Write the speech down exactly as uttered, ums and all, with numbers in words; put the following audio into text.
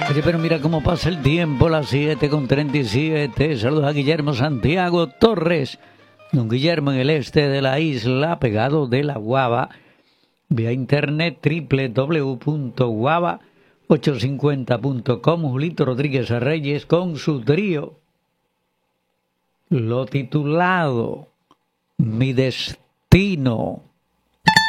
Oye, pero mira cómo pasa el tiempo, las siete con treinta y siete. Saludos a Guillermo Santiago Torres. Don Guillermo en el este de la isla, pegado de la Guava. Vía internet doble u doble u doble u punto guava ochocientos cincuenta punto com. Julito Rodríguez Reyes con su trío. Lo titulado Mi Destino.